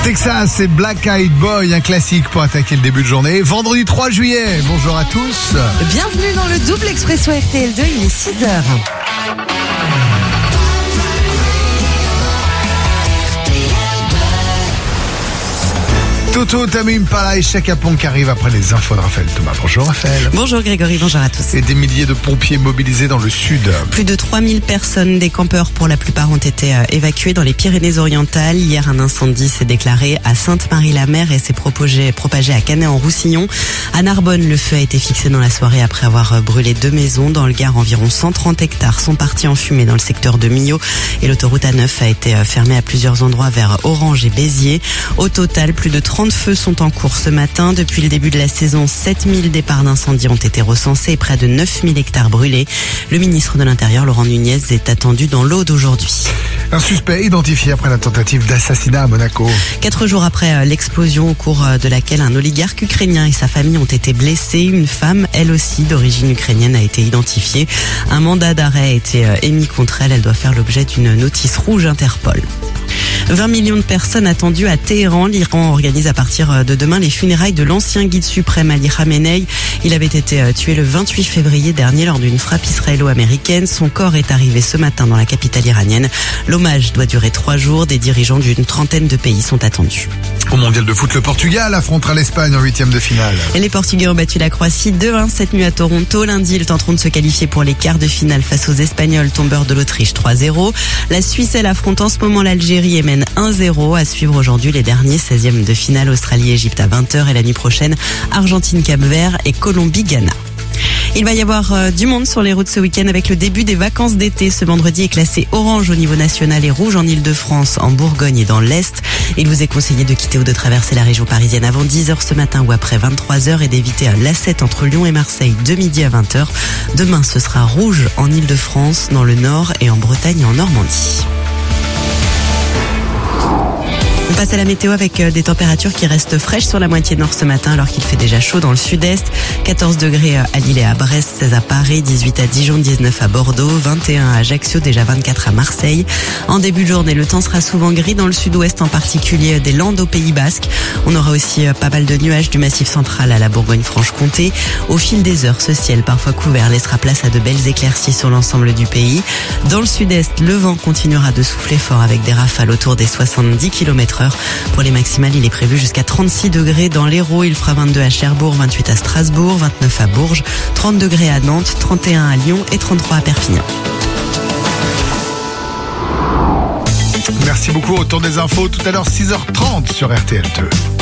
Texas, c'est Black Eyed Boy, un classique pour attaquer le début de journée. Vendredi 3 juillet, bonjour à tous. Bienvenue dans le double expresso RTL2, il est 6h. Toto, Tame Impala et Chaka Ponk arrivent après les infos de Raphaël Thomas. Bonjour Raphaël. Bonjour Grégory, bonjour à tous. Et des milliers de pompiers mobilisés dans le sud. Plus de 3000 personnes, des campeurs pour la plupart, ont été évacués dans les Pyrénées-Orientales. Hier, un incendie s'est déclaré à Sainte-Marie-la-Mer et s'est propagé à Canet-en-Roussillon. À Narbonne, le feu a été fixé dans la soirée après avoir brûlé 2 maisons. Dans le Gard, environ 130 hectares sont partis en fumée dans le secteur de Millau. Et l'autoroute A9 a été fermée à plusieurs endroits vers Orange et Béziers. Au total, plus de 30 feux sont en cours ce matin. Depuis le début de la saison, 7000 départs d'incendie ont été recensés et près de 9000 hectares brûlés. Le ministre de l'Intérieur, Laurent Nunez, est attendu dans l'Aude aujourd'hui. Un suspect identifié après la tentative d'assassinat à Monaco. 4 jours après l'explosion au cours de laquelle un oligarque ukrainien et sa famille ont été blessés, une femme, elle aussi d'origine ukrainienne, a été identifiée. Un mandat d'arrêt a été émis contre elle. Elle doit faire l'objet d'une notice rouge Interpol. 20 millions de personnes attendues à Téhéran. L'Iran organise à partir de demain les funérailles de l'ancien guide suprême Ali Khamenei. Il avait été tué le 28 février dernier lors d'une frappe israélo-américaine. Son corps est arrivé ce matin dans la capitale iranienne. L'hommage doit durer 3 jours. Des dirigeants d'une trentaine de pays sont attendus. Au mondial de foot, le Portugal affrontera l'Espagne en 8e de finale. Et les Portugais ont battu la Croatie 2-1 cette nuit à Toronto. Lundi, ils tenteront de se qualifier pour les quarts de finale face aux Espagnols, tombeurs de l'Autriche 3-0. La Suisse, elle affronte en ce moment l'Algérie et mène 1-0. À suivre aujourd'hui les derniers 16e de finale, Australie-Égypte à 20h et la nuit prochaine, Argentine-Cap-Vert et Colombie-Ghana. Il va y avoir du monde sur les routes ce week-end avec le début des vacances d'été. Ce vendredi est classé orange au niveau national et rouge en Ile-de-France, en Bourgogne et dans l'Est. Il vous est conseillé de quitter ou de traverser la région parisienne avant 10h ce matin ou après 23h et d'éviter l'A7 entre Lyon et Marseille de midi à 20h. Demain, ce sera rouge en Ile-de-France, dans le Nord et en Bretagne et en Normandie. On passe à la météo avec des températures qui restent fraîches sur la moitié nord ce matin alors qu'il fait déjà chaud dans le sud-est. 14 degrés à Lille et à Brest, 16 à Paris, 18 à Dijon, 19 à Bordeaux, 21 à Ajaccio, déjà 24 à Marseille. En début de journée, le temps sera souvent gris dans le sud-ouest, en particulier des Landes au Pays Basque. On aura aussi pas mal de nuages du Massif central à la Bourgogne-Franche-Comté. Au fil des heures, ce ciel parfois couvert laissera place à de belles éclaircies sur l'ensemble du pays. Dans le sud-est, le vent continuera de souffler fort avec des rafales autour des 70 km/h. Pour les maximales, il est prévu jusqu'à 36 degrés dans l'Hérault. Il fera 22 à Cherbourg, 28 à Strasbourg, 29 à Bourges, 30 degrés à Nantes, 31 à Lyon et 33 à Perpignan. Merci beaucoup. Autour des infos tout à l'heure 6h30 sur RTL2.